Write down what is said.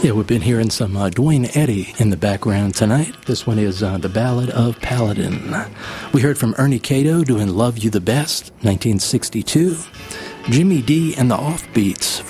Yeah, we've been hearing some Dwayne Eddy in the background tonight. This one is The Ballad of Paladin. We heard from Ernie Cato doing Love You the Best, 1962. Jimmy D and the Offbeats